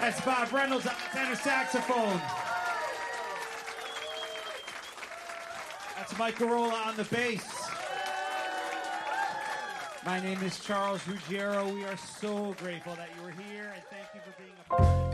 That's Bob Reynolds on the tenor saxophone. That's Mike Garola on the bass. My name is Charles Ruggiero. We are so grateful that you were here, and thank you for being a part of it.